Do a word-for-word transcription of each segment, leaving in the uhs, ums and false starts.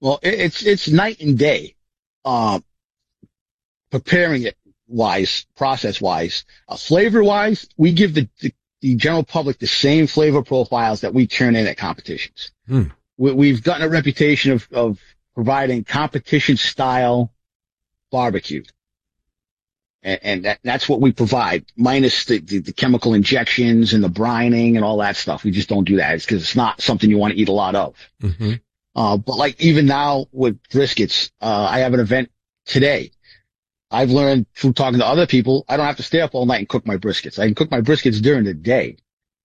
Well, it, it's it's night and day. Uh, preparing it wise, process wise, uh, flavor wise, we give the, the the general public the same flavor profiles that we turn in at competitions. Hmm. We, we've gotten a reputation of of providing competition style barbecue. And, and that, that's what we provide, minus the, the, the chemical injections and the brining and all that stuff. We just don't do that. It's because it's not something you want to eat a lot of. Mm-hmm. Uh, but like even now with briskets, uh, I have an event today. I've learned through talking to other people, I don't have to stay up all night and cook my briskets. I can cook my briskets during the day.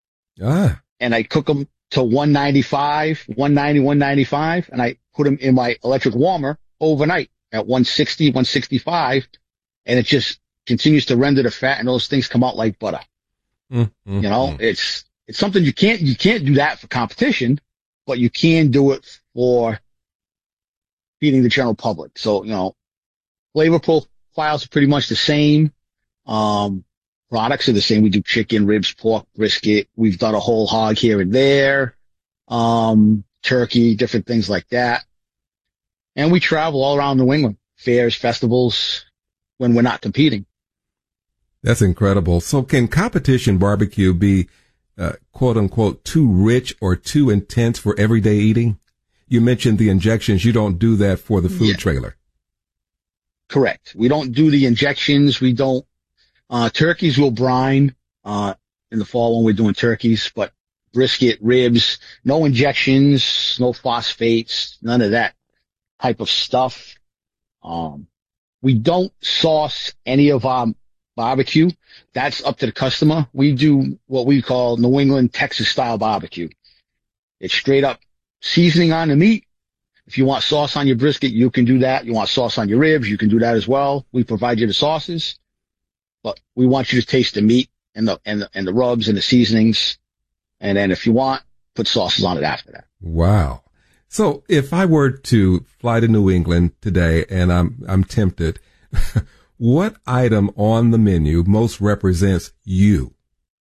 Ah. And I cook them to one ninety-five, one ninety, one ninety-five, and I put them in my electric warmer overnight at one sixty, one sixty-five, and it just continues to render the fat, and those things come out like butter. Mm-hmm. You know, it's, it's something you can't, you can't do that for competition, but you can do it for feeding the general public. So, you know, flavor profiles are pretty much the same. Um, products are the same. We do chicken, ribs, pork, brisket. We've done a whole hog here and there. Um, turkey, different things like that. And we travel all around New England, fairs, festivals, when we're not competing. That's incredible. So can competition barbecue be, uh, quote unquote, too rich or too intense for everyday eating? You mentioned the injections. You don't do that for the food Yeah. trailer. Correct. We don't do the injections. We don't, uh, turkeys will brine, uh, in the fall when we're doing turkeys, but brisket, ribs, no injections, no phosphates, none of that type of stuff. Um, we don't sauce any of our barbecue. That's up to the customer. We do what we call New England Texas style barbecue. It's straight up seasoning on the meat. If you want sauce on your brisket, you can do that. You want sauce on your ribs, you can do that as well. We provide you the sauces, but we want you to taste the meat and the, and the, and the rubs and the seasonings. And then if you want, put sauces on it after that. Wow. So if I were to fly to New England today and I'm, I'm tempted, what item on the menu most represents you?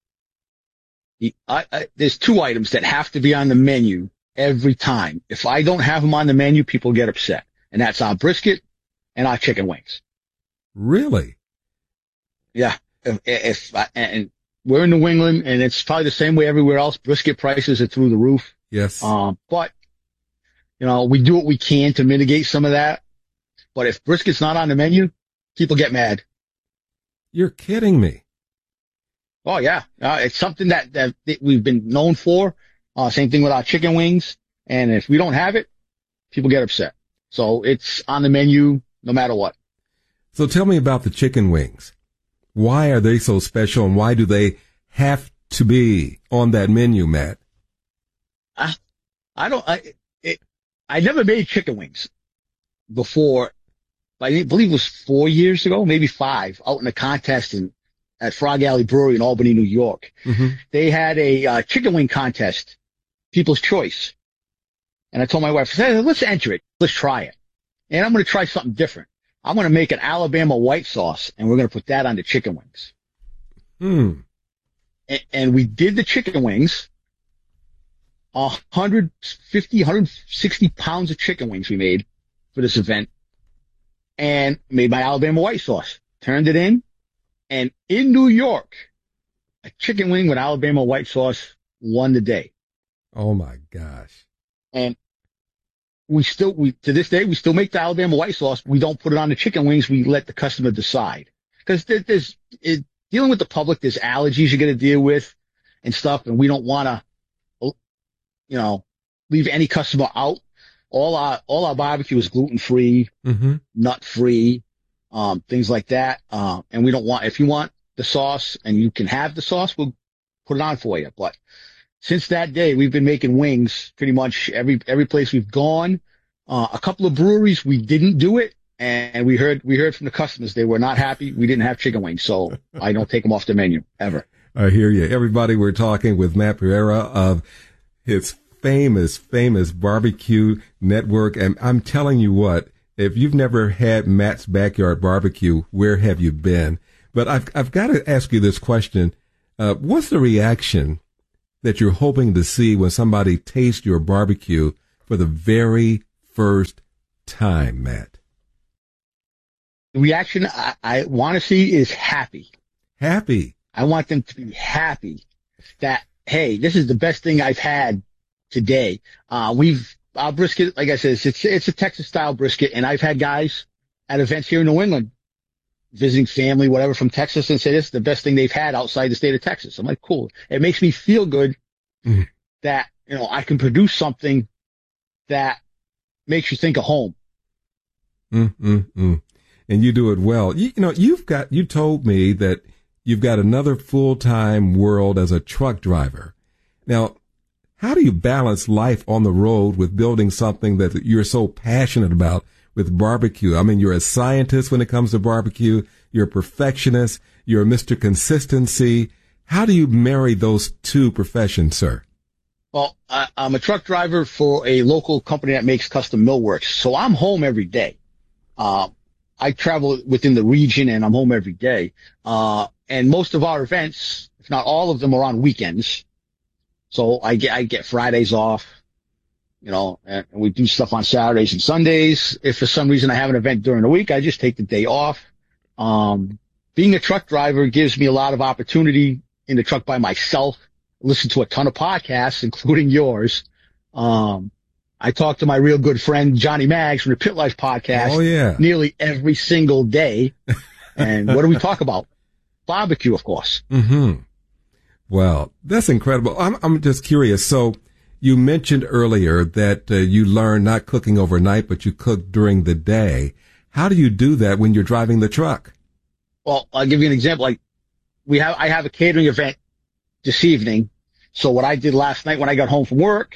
The, I, I, there's two items that have to be on the menu every time. If I don't have them on the menu, people get upset. And that's our brisket and our chicken wings. Really? Yeah. If, if I, and we're in New England and it's probably the same way everywhere else. Brisket prices are through the roof. Yes. Um, but you know, we do what we can to mitigate some of that. But if brisket's not on the menu, people get mad. You're kidding me. Oh yeah. Uh, it's something that, that, that we've been known for. Uh, same thing with our chicken wings. And if we don't have it, people get upset. So it's on the menu no matter what. So tell me about the chicken wings. Why are they so special and why do they have to be on that menu, Matt? I, I don't, I, it, I never made chicken wings before. I believe it was four years ago, maybe five, out in a contest in, at Frog Alley Brewery in Albany, New York. Mm-hmm. They had a uh, chicken wing contest, People's Choice. And I told my wife, hey, let's enter it. Let's try it. And I'm going to try something different. I'm going to make an Alabama white sauce and we're going to put that on the chicken wings. Hmm. And, and we did the chicken wings, one hundred fifty, one hundred sixty pounds of chicken wings we made for this event and made my Alabama white sauce, turned it in. And in New York, a chicken wing with Alabama white sauce won the day. Oh my gosh. And we still, we, to this day, we still make the Alabama white sauce. We don't put it on the chicken wings. We let the customer decide. Cause there, there's, it, dealing with the public, there's allergies you got to deal with and stuff. And we don't want to, you know, leave any customer out. All our, all our barbecue is gluten free, Mm-hmm. nut free, um, things like that. Um, and we don't want, if you want the sauce and you can have the sauce, we'll put it on for you. But since that day, we've been making wings pretty much every, every place we've gone. Uh, a couple of breweries, we didn't do it. And we heard, we heard from the customers, they were not happy. We didn't have chicken wings. So I don't take them off the menu ever. I hear you. Everybody, we're talking with Matt Pereira of his famous, famous barbecue network. And I'm telling you what, if you've never had Matt's Backyard Barbecue, where have you been? But I've, I've got to ask you this question. Uh, what's the reaction that you're hoping to see when somebody tastes your barbecue for the very first time, Matt? The reaction I, I want to see is happy. Happy. I want them to be happy that, hey, this is the best thing I've had today. Uh, we've, our brisket, like I said, it's, it's a Texas style brisket, and I've had guys at events here in New England visiting family, whatever, from Texas, and say this is the best thing they've had outside the state of Texas. I'm like, cool. It makes me feel good mm-hmm. that, you know, I can produce something that makes you think of home. Mm-mm-mm. And you do it well. You, you know, you've got, you told me that you've got another full-time world as a truck driver. Now, how do you balance life on the road with building something that you're so passionate about with barbecue? I mean, you're a scientist when it comes to barbecue. You're a perfectionist. You're a Mister Consistency. How do you marry those two professions, sir? Well, I, I'm a truck driver for a local company that makes custom millworks. So I'm home every day. Uh, I travel within the region and I'm home every day. Uh, and most of our events, if not all of them, are on weekends. So I get, I get Fridays off, you know, and we do stuff on Saturdays and Sundays. If for some reason I have an event during the week, I just take the day off. Um, being a truck driver gives me a lot of opportunity in the truck by myself. I listen to a ton of podcasts, including yours. Um, I talk to my real good friend, Johnny Maggs from the Pit Life podcast. Oh, yeah. Nearly every single day. And what do we talk about? Barbecue, of course. Mm-hmm. Well, that's incredible. I'm, I'm just curious. So you mentioned earlier that uh, you learn not cooking overnight, but you cook during the day. How do you do that when you're driving the truck? Well, I'll give you an example. Like we have, I have a catering event this evening. So what I did last night when I got home from work,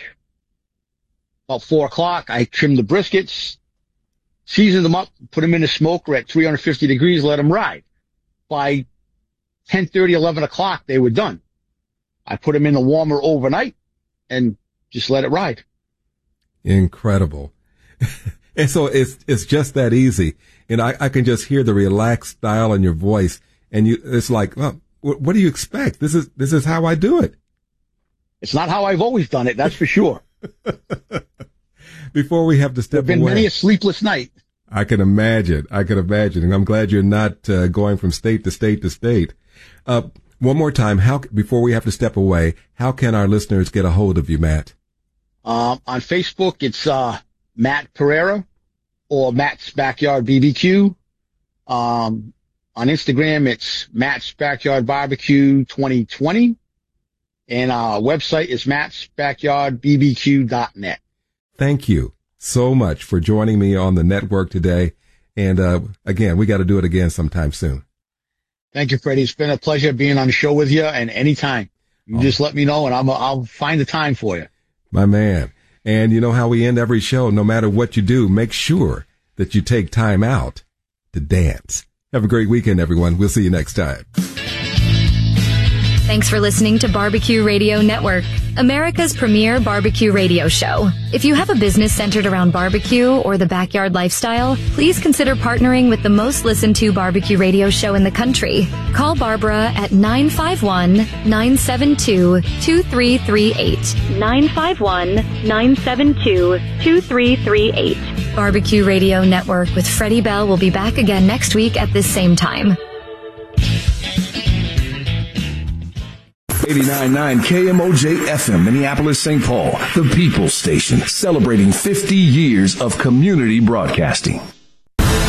about four o'clock, I trimmed the briskets, seasoned them up, put them in the smoker at three hundred fifty degrees, let them ride. By ten thirty, eleven o'clock, they were done. I put them in the warmer overnight and just let it ride. Incredible. And so it's, it's just that easy. And I, I can just hear the relaxed style in your voice. And you, it's like, well, what, what do you expect? This is, this is how I do it. It's not how I've always done it. That's for sure. Before we have to step away. There've been many a sleepless night. I can imagine. I can imagine. And I'm glad you're not uh, going from state to state to state. Uh, One more time, how before we have to step away, how can our listeners get a hold of you, Matt? Um, on Facebook, it's uh, Matt Pereira or Matt's Backyard B B Q. Um, on Instagram, it's Matt's Backyard Barbecue twenty twenty. And our website is matts backyard b b q dot net. Thank you so much for joining me on the network today. And uh, again, we got to do it again sometime soon. Thank you, Freddie. It's been a pleasure being on the show with you, and anytime. You oh. just let me know, and I'm, I'll find the time for you. My man. And you know how we end every show, no matter what you do, make sure that you take time out to dance. Have a great weekend, everyone. We'll see you next time. Thanks for listening to Barbecue Radio Network, America's premier barbecue radio show. If you have a business centered around barbecue or the backyard lifestyle, please consider partnering with the most listened to barbecue radio show in the country. Call Barbara at nine five one, nine seven two, two three three eight. nine five one, nine seven two, two three three eight. Barbecue Radio Network with Freddie Bell will be back again next week at this same time. eighty-nine point nine K M O J F M, Minneapolis, Saint Paul, the People's Station, celebrating fifty years of community broadcasting.